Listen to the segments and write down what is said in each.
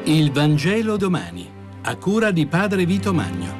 Il Vangelo domani, a cura di Padre Vito Magno.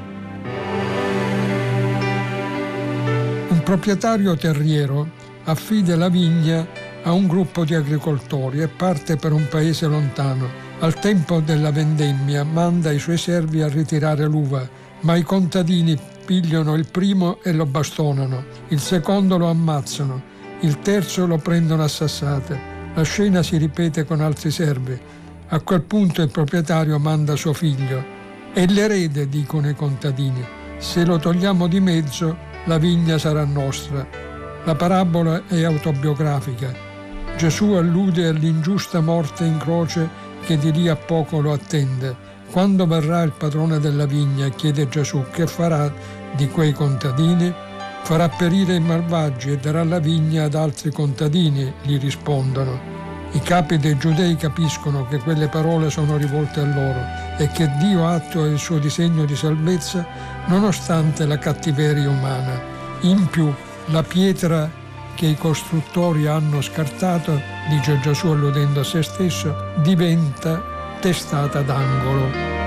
Un proprietario terriero affida la vigna a un gruppo di agricoltori e parte per un paese lontano. Al tempo della vendemmia manda i suoi servi a ritirare l'uva, ma i contadini pigliano il primo e lo bastonano, il secondo lo ammazzano, il terzo lo prendono a sassate. La scena si ripete con altri servi. A quel punto il proprietario manda suo figlio. È l'erede, dicono i contadini. Se lo togliamo di mezzo, la vigna sarà nostra. La parabola è autobiografica. Gesù allude all'ingiusta morte in croce che di lì a poco lo attende. Quando verrà il padrone della vigna, chiede Gesù, che farà di quei contadini? Farà perire i malvagi e darà la vigna ad altri contadini, gli rispondono. I capi dei giudei capiscono che quelle parole sono rivolte a loro e che Dio attua il suo disegno di salvezza nonostante la cattiveria umana. In più, la pietra che i costruttori hanno scartato, dice Gesù alludendo a se stesso, diventa testata d'angolo.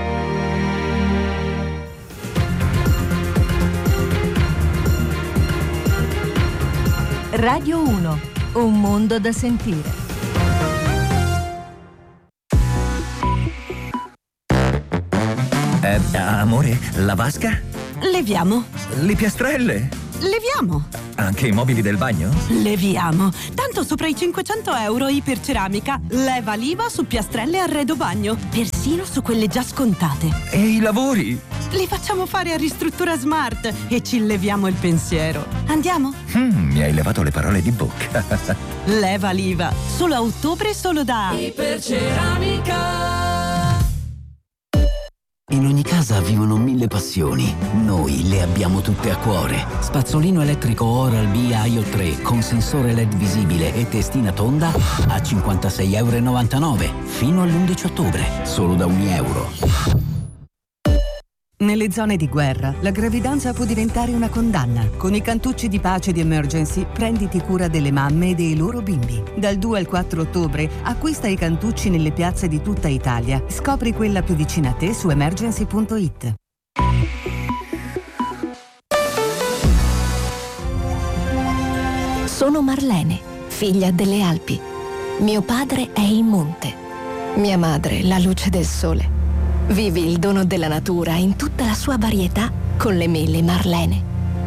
Radio 1, un mondo da sentire. Amore, la vasca? Leviamo. Le piastrelle? Leviamo. Anche i mobili del bagno? Leviamo. Tanto sopra i 500 euro Iperceramica. Leva l'IVA su piastrelle e arredo bagno. Persino su quelle già scontate. E i lavori? Li facciamo fare a Ristruttura Smart e ci leviamo il pensiero. Andiamo? Mi hai levato le parole di bocca. Leva l'IVA. Solo a ottobre, solo da Iperceramica. In ogni casa vivono 1000 passioni. Noi le abbiamo tutte a cuore. Spazzolino elettrico Oral-B IO 3 con sensore LED visibile e testina tonda a €56,99 fino all'11 ottobre, solo da €1. Nelle zone di guerra, la gravidanza può diventare una condanna. Con i cantucci di pace di Emergency, prenditi cura delle mamme e dei loro bimbi. Dal 2 al 4 ottobre, acquista i cantucci nelle piazze di tutta Italia. Scopri quella più vicina a te su emergency.it. Sono Marlene, figlia delle Alpi. Mio padre è il monte. Mia madre, la luce del sole. Vivi il dono della natura in tutta la sua varietà con le mele Marlene.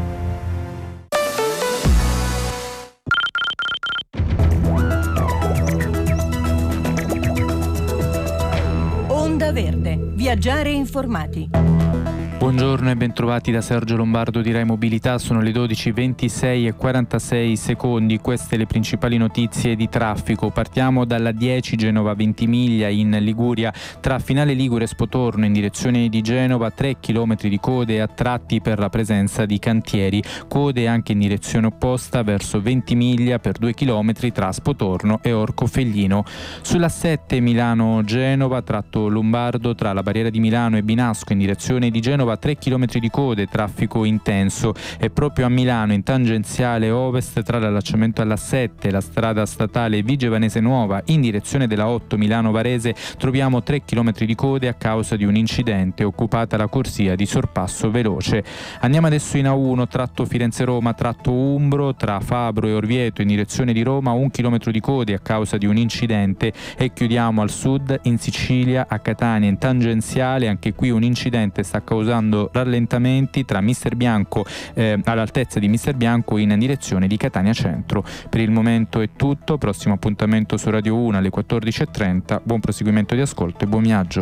Onda Verde. Viaggiare informati. Buongiorno e bentrovati da Sergio Lombardo di Rai Mobilità. Sono le 12:26 e 46 secondi. Queste le principali notizie di traffico. Partiamo dalla 10 Genova Ventimiglia in Liguria. Tra Finale Ligure e Spotorno in direzione di Genova 3 km di code a tratti per la presenza di cantieri. Code anche in direzione opposta verso Ventimiglia per 2 km tra Spotorno e Orcofelglino. Sulla 7 Milano Genova tratto lombardo tra la barriera di Milano e Binasco in direzione di Genova 3 km di code, traffico intenso. E proprio a Milano in tangenziale ovest tra l'allacciamento alla 7 e la strada statale Vigevanese Nuova in direzione della 8 Milano Varese troviamo 3 km di code a causa di un incidente, occupata la corsia di sorpasso veloce. Andiamo adesso in A1 tratto Firenze-Roma tratto Umbro tra Fabro e Orvieto in direzione di Roma 1 chilometro di code a causa di un incidente. E chiudiamo al sud in Sicilia a Catania in tangenziale, anche qui un incidente sta causando rallentamenti tra Mister Bianco all'altezza di Mister Bianco in direzione di Catania Centro. Per il momento è tutto, prossimo appuntamento su Radio 1 alle 14:30. Buon proseguimento di ascolto e buon viaggio.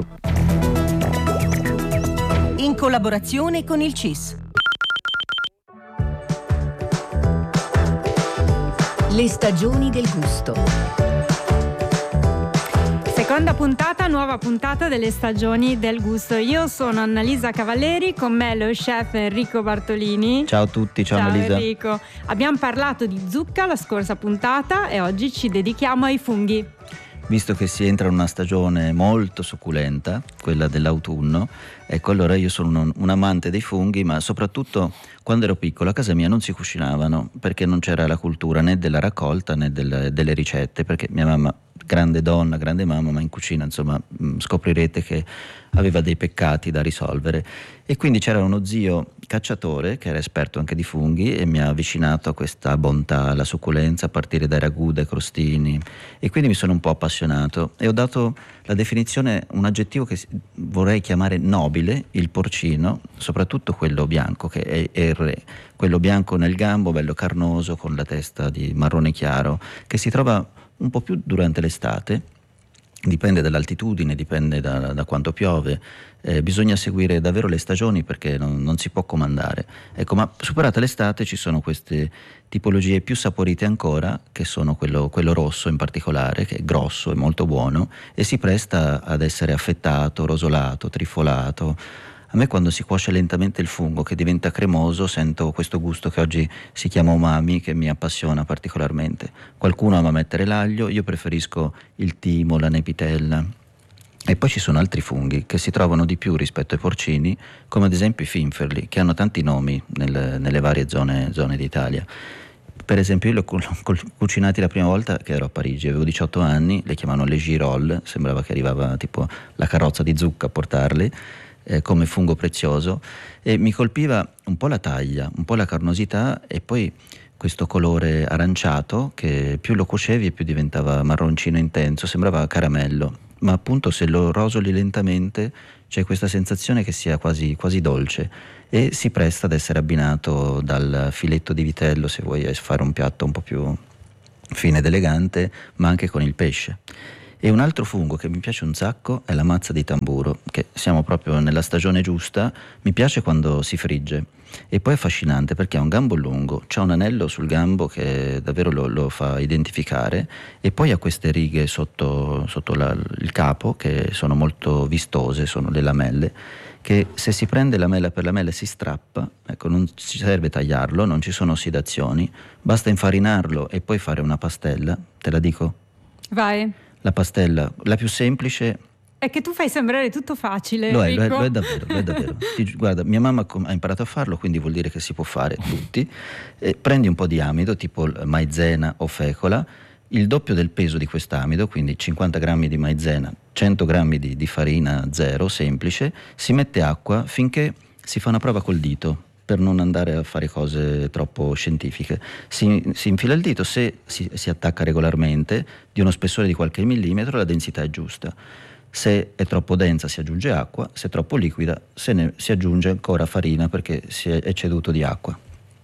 In collaborazione con il CIS. Le stagioni del gusto. Seconda puntata, nuova puntata delle stagioni del gusto. Io sono Annalisa Cavalleri, con me lo chef Enrico Bartolini. Ciao a tutti, ciao Annalisa. Ciao Enrico. Abbiamo parlato di zucca la scorsa puntata e oggi ci dedichiamo ai funghi. Visto che si entra in una stagione molto succulenta, quella dell'autunno, ecco, allora io sono un amante dei funghi, ma soprattutto quando ero piccolo a casa mia non si cucinavano perché non c'era la cultura né della raccolta né delle ricette, perché mia mamma grande donna, grande mamma, ma in cucina insomma scoprirete che aveva dei peccati da risolvere. E quindi c'era uno zio cacciatore che era esperto anche di funghi e mi ha avvicinato a questa bontà, alla succulenza, a partire dai ragù, dai crostini, e quindi mi sono un po' appassionato e ho dato la definizione, un aggettivo che vorrei chiamare nobile, il porcino, soprattutto quello bianco, che è il re, quello bianco nel gambo, bello carnoso, con la testa di marrone chiaro, che si trova un po' più durante l'estate. Dipende dall'altitudine, dipende da quanto piove, bisogna seguire davvero le stagioni perché non si può comandare. Ecco, ma superata l'estate ci sono queste tipologie più saporite ancora, che sono quello rosso in particolare, che è grosso e molto buono e si presta ad essere affettato, rosolato, trifolato. A me quando si cuoce lentamente il fungo che diventa cremoso sento questo gusto che oggi si chiama umami, che mi appassiona particolarmente. Qualcuno ama mettere l'aglio, io preferisco il timo, la nepitella. E poi ci sono altri funghi che si trovano di più rispetto ai porcini, come ad esempio i finferli, che hanno tanti nomi nelle varie zone d'Italia. Per esempio io li ho cucinati la prima volta che ero a Parigi, avevo 18 anni, le chiamavano le girolles, sembrava che arrivava tipo la carrozza di zucca a portarli, come fungo prezioso, e mi colpiva un po' la taglia, un po' la carnosità e poi questo colore aranciato che più lo cuocevi e più diventava marroncino intenso, sembrava caramello, ma appunto se lo rosoli lentamente c'è questa sensazione che sia quasi dolce e si presta ad essere abbinato dal filetto di vitello se vuoi fare un piatto un po' più fine ed elegante, ma anche con il pesce. E un altro fungo che mi piace un sacco è la mazza di tamburo, che siamo proprio nella stagione giusta, mi piace quando si frigge e poi è affascinante perché ha un gambo lungo, c'ha un anello sul gambo che davvero lo fa identificare e poi ha queste righe sotto il capo che sono molto vistose, sono le lamelle, che se si prende lamella per lamella si strappa, ecco, non ci serve tagliarlo, non ci sono ossidazioni, basta infarinarlo e poi fare una pastella, te la dico? Vai. La pastella, la più semplice. È che tu fai sembrare tutto facile. Lo è davvero. Guarda, mia mamma ha imparato a farlo, quindi vuol dire che si può fare tutti. Prendi un po' di amido, tipo maizena o fecola, il doppio del peso di quest'amido, quindi 50 grammi di maizena, 100 grammi di farina zero, semplice, si mette acqua finché si fa una prova col dito, per non andare a fare cose troppo scientifiche. Si infila il dito, se si attacca regolarmente, di uno spessore di qualche millimetro, la densità è giusta. Se è troppo densa si aggiunge acqua, se è troppo liquida si aggiunge ancora farina perché si è ecceduto di acqua.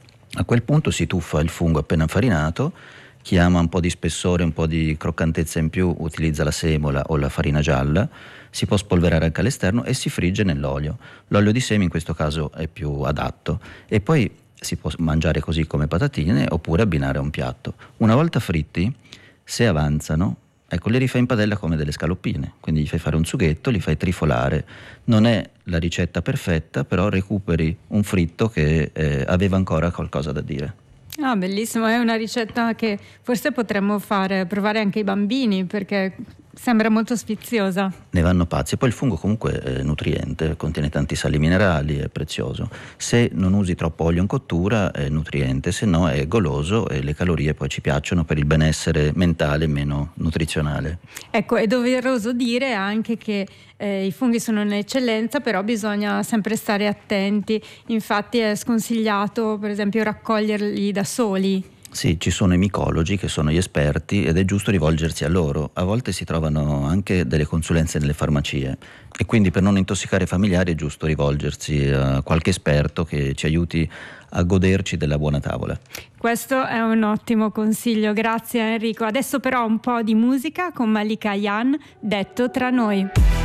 A quel punto si tuffa il fungo appena infarinato, chi ama un po' di spessore, un po' di croccantezza in più utilizza la semola o la farina gialla, si può spolverare anche all'esterno e si frigge nell'olio. L'olio di semi in questo caso è più adatto e poi si può mangiare così come patatine oppure abbinare a un piatto. Una volta fritti, se avanzano, ecco, li rifai in padella come delle scaloppine, quindi gli fai fare un sughetto, li fai trifolare. Non è la ricetta perfetta, però recuperi un fritto che aveva ancora qualcosa da dire. Ah, bellissimo, è una ricetta che forse potremmo provare anche ai bambini perché sembra molto sfiziosa. Ne vanno pazzi. E poi il fungo comunque è nutriente, contiene tanti sali minerali, è prezioso. Se non usi troppo olio in cottura è nutriente, se no è goloso e le calorie poi ci piacciono per il benessere mentale meno nutrizionale. Ecco, è doveroso dire anche che i funghi sono un'eccellenza, però bisogna sempre stare attenti. Infatti è sconsigliato, per esempio, raccoglierli da soli. Sì, ci sono i micologi che sono gli esperti ed è giusto rivolgersi a loro. A volte si trovano anche delle consulenze nelle farmacie e quindi per non intossicare i familiari è giusto rivolgersi a qualche esperto che ci aiuti a goderci della buona tavola. Questo è un ottimo consiglio, grazie Enrico. Adesso però un po' di musica con Malika Ayane, Detto tra noi.